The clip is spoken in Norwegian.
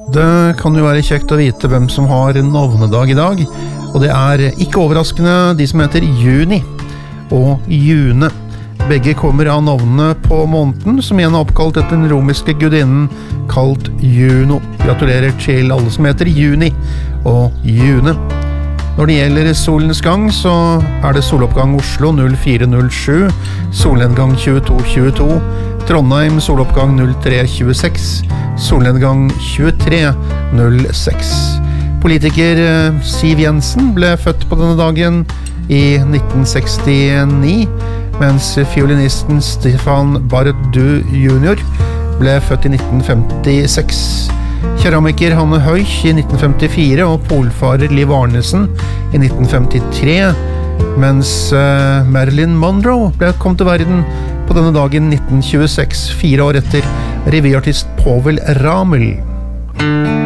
Det kan jo være kjekt å vite hvem som har navnedag i dag, og det ikke overraskende de som heter Juni og June. Begge kommer av navnene på måneden, som igjen oppkalt etter den romiske gudinnen kalt Juno. Gratulerer til alle som heter Juni og June. Når det gjelder solens gang, så det soloppgang Oslo 0407, solnedgang 2222, Trondheim soloppgang 0326, solnedgang 2306. Politiker Siv Jensen ble født på denne dagen i 1969, mens fiolinisten Stefan Bardu Jr. ble født i 1956. Keramiker Hanne Høich i 1954 og polfarer Liv Arnesen i 1953, mens Marilyn Monroe kom til verden på denne dagen 1926, 4 år etter revyartist Povel Ramel.